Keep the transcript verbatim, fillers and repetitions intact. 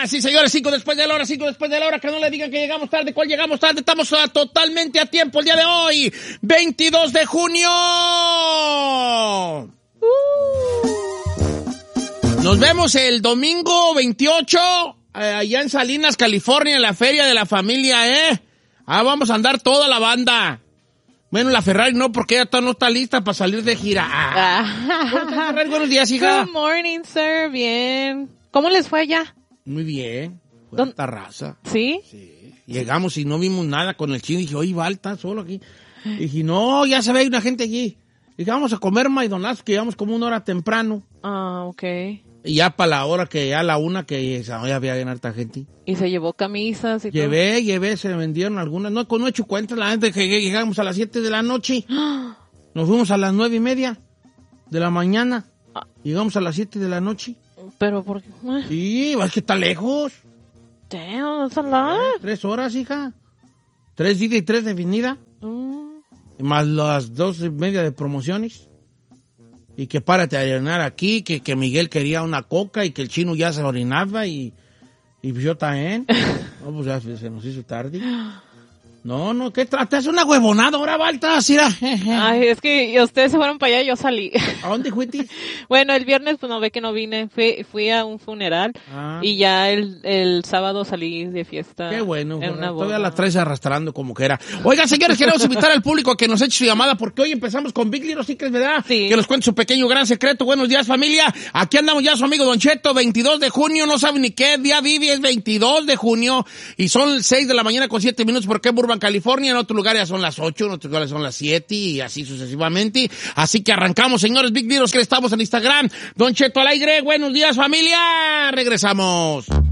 Señoras y señores, cinco después de la hora, cinco después de la hora, que no le digan que llegamos tarde. ¿Cuál llegamos tarde? Estamos a, totalmente a tiempo el día de hoy, veintidós de junio. Uh. Nos vemos el domingo veintiocho, eh, allá en Salinas, California, en la feria de la familia, ¿eh? Ah, vamos a andar toda la banda. Bueno, la Ferrari no, porque ella todavía no está lista para salir de gira. Ah. Ferrari, buenos días, hija. Good morning, sir. Bien. ¿Cómo les fue allá? Muy bien. Fue esta raza. ¿Sí? Sí. Llegamos y no vimos nada con el chino. Dije, oye, Val, está solo aquí. Dije, no, ya se ve, hay una gente aquí. Dije, vamos a comer McDonald's, que llegamos como una hora temprano. Ah, ok. Y ya para la hora que ya la una que ya había bien harta gente. ¿Y se llevó camisas y llevé, todo? Llevé, se vendieron algunas. No, no he hecho cuenta, la gente que llegamos a las siete de la noche. Nos fuimos a las nueve y media de la mañana. Llegamos a las siete de la noche. Pero por qué? Sí, es que está lejos. Damn, that's a lot. Eh, tres horas, hija. Tres días y tres de venida. Mm. Más las dos y media de promociones. Y que párate a llenar aquí, que, que Miguel quería una coca y que el chino ya se orinaba y, y yo también. No, pues ya se nos hizo tarde. No, no, ¿qué tratas? Es una huevonada, ahora Baltas, mira. Ay, es que ustedes se fueron para allá y yo salí. ¿A dónde fuiste? Bueno, el viernes, pues no ve que no vine, fui, fui a un funeral ah. y ya el, el sábado salí de fiesta. Qué bueno, en una todavía la traes arrastrando como que era. Oigan, señores, queremos invitar al público a que nos eche su llamada porque hoy empezamos con Big Little Secrets, ¿verdad? Sí. Que nos cuente su pequeño gran secreto. Buenos días, familia. Aquí andamos ya su amigo Don Cheto, veintidós de junio, no sabe ni qué día vive, es veintidós de junio y son seis de la mañana con siete minutos porque en Burbank, California, en otros lugares son las ocho, en otros lugares son las siete y así sucesivamente. Así que arrancamos, señores Big Little, que estamos en Instagram. Don Cheto al aire, buenos días, familia. Regresamos.